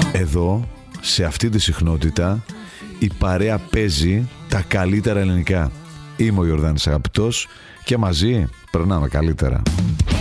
Εδώ, σε αυτή τη συχνότητα, η παρέα παίζει τα καλύτερα ελληνικά. Είμαι ο Ιορδάνης Αγαπητός και μαζί περνάμε καλύτερα.